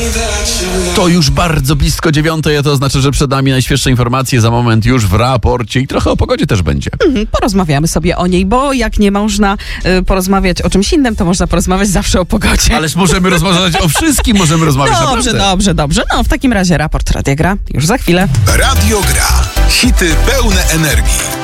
To już bardzo blisko 9:00, a to oznacza, że przed nami najświeższe informacje za moment już w raporcie i trochę o pogodzie też będzie. Porozmawiamy sobie o niej, bo jak nie można porozmawiać o czymś innym, to można porozmawiać zawsze o pogodzie. Ależ możemy rozmawiać o wszystkim, możemy rozmawiać Dobrze. No, w takim razie raport Radia Gra już za chwilę. Radio Gra. Hity pełne energii.